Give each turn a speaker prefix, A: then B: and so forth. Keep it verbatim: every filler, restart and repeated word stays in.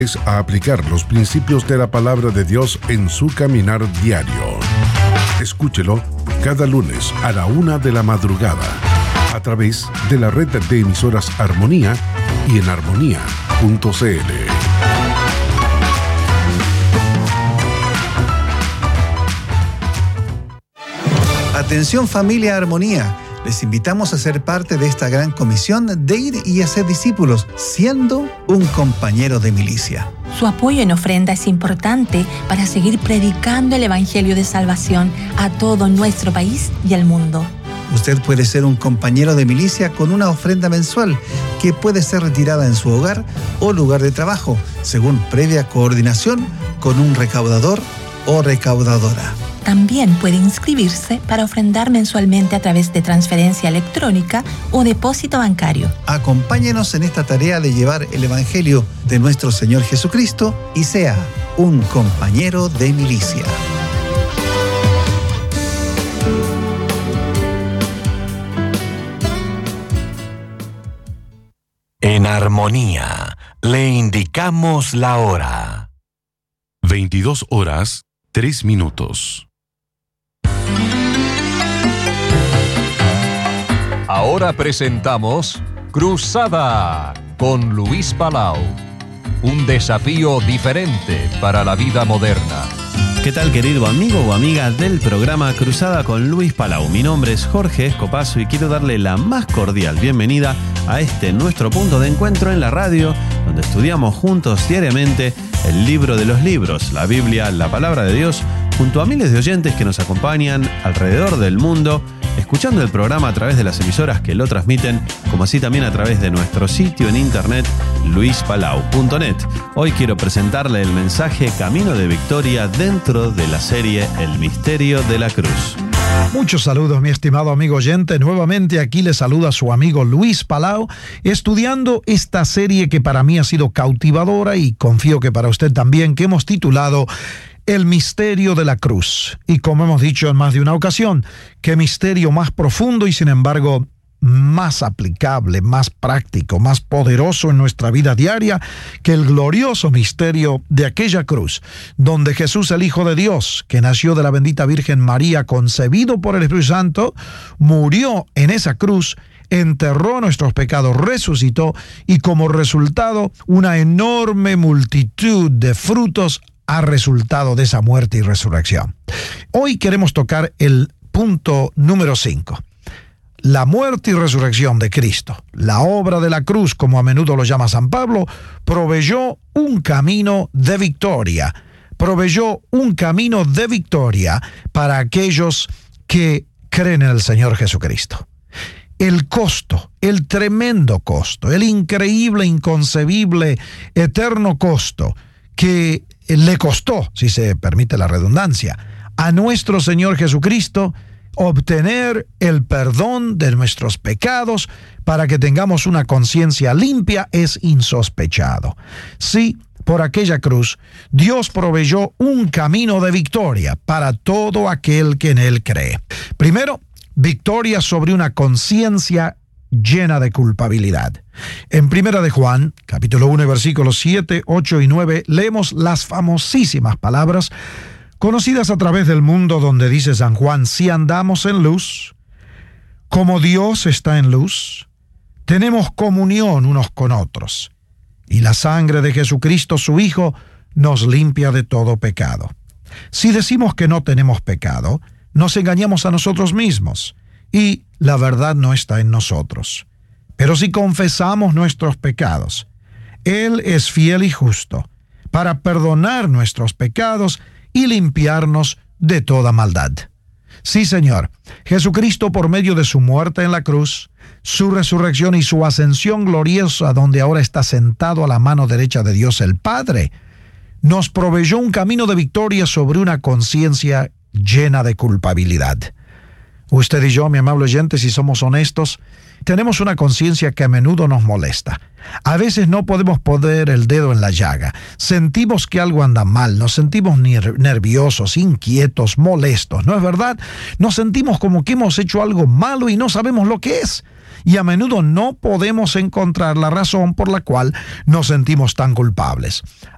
A: a aplicar los principios de la palabra de Dios en su caminar diario. Escúchelo cada lunes a la una de la madrugada a través de la red de emisoras Armonía y en armonía punto c l.
B: Atención familia Armonía, les invitamos a ser parte de esta gran comisión de ir y hacer discípulos, siendo un compañero de milicia.
C: Su apoyo en ofrenda es importante para seguir predicando el Evangelio de salvación a todo nuestro país y el mundo.
B: Usted puede ser un compañero de milicia con una ofrenda mensual que puede ser retirada en su hogar o lugar de trabajo, según previa coordinación con un recaudador o recaudadora.
C: También puede inscribirse para ofrendar mensualmente a través de transferencia electrónica o depósito bancario.
B: Acompáñenos en esta tarea de llevar el Evangelio de nuestro Señor Jesucristo y sea un compañero de milicia.
D: En Armonía, le indicamos la hora.
A: veintidós horas, tres minutos.
E: Ahora presentamos Cruzada con Luis Palau. Un desafío diferente para la vida moderna.
F: ¿Qué tal, querido amigo o amiga del programa Cruzada con Luis Palau? Mi nombre es Jorge Escopazo y quiero darle la más cordial bienvenida a este nuestro punto de encuentro en la radio, donde estudiamos juntos diariamente el libro de los libros, la Biblia, la Palabra de Dios, junto a miles de oyentes que nos acompañan alrededor del mundo, escuchando el programa a través de las emisoras que lo transmiten, como así también a través de nuestro sitio en internet, luis palau punto net. Hoy quiero presentarle el mensaje Camino de Victoria dentro de la serie El Misterio de la Cruz.
G: Muchos saludos, mi estimado amigo oyente. Nuevamente aquí le saluda su amigo Luis Palau, estudiando esta serie que para mí ha sido cautivadora y confío que para usted también, que hemos titulado El Misterio de la Cruz. Y como hemos dicho en más de una ocasión, qué misterio más profundo y sin embargo más aplicable, más práctico, más poderoso en nuestra vida diaria que el glorioso misterio de aquella cruz, donde Jesús, el Hijo de Dios, que nació de la bendita Virgen María, concebido por el Espíritu Santo, murió en esa cruz, enterró nuestros pecados, resucitó y como resultado una enorme multitud de frutos ha resultado de esa muerte y resurrección. Hoy queremos tocar el punto número cinco. La muerte y resurrección de Cristo, la obra de la cruz, como a menudo lo llama San Pablo, proveyó un camino de victoria, proveyó un camino de victoria para aquellos que creen en el Señor Jesucristo. El costo, el tremendo costo, el increíble, inconcebible, eterno costo que le costó, si se permite la redundancia, a nuestro Señor Jesucristo obtener el perdón de nuestros pecados para que tengamos una conciencia limpia es insospechado. Sí, por aquella cruz, Dios proveyó un camino de victoria para todo aquel que en Él cree. Primero, victoria sobre una conciencia llena de culpabilidad. En Primera de Juan, capítulo uno, versículos siete, ocho y nueve, leemos las famosísimas palabras conocidas a través del mundo, donde dice San Juan: si andamos en luz, como Dios está en luz, tenemos comunión unos con otros, y la sangre de Jesucristo, su Hijo, nos limpia de todo pecado. Si decimos que no tenemos pecado, nos engañamos a nosotros mismos, y la verdad no está en nosotros. Pero si confesamos nuestros pecados, Él es fiel y justo para perdonar nuestros pecados y limpiarnos de toda maldad. Sí, Señor, Jesucristo, por medio de su muerte en la cruz, su resurrección y su ascensión gloriosa, donde ahora está sentado a la mano derecha de Dios el Padre, nos proveyó un camino de victoria sobre una conciencia llena de culpabilidad. Usted y yo, mi amable oyente, si somos honestos, tenemos una conciencia que a menudo nos molesta. A veces no podemos poner el dedo en la llaga. Sentimos que algo anda mal, nos sentimos nerviosos, inquietos, molestos, ¿no es verdad? Nos sentimos como que hemos hecho algo malo y no sabemos lo que es. Y a menudo no podemos encontrar la razón por la cual nos sentimos tan culpables.